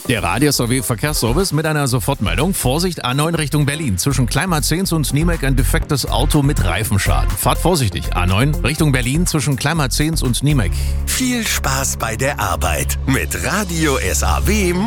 Der Radio-SAW Verkehrsservice mit einer Sofortmeldung. Vorsicht, A9 Richtung Berlin. Zwischen Kleinmar-Zehns und Niemek ein defektes Auto mit Reifenschaden. Fahrt vorsichtig. A9 Richtung Berlin zwischen Kleinmar-Zehns und Niemek. Viel Spaß bei der Arbeit mit Radio SAW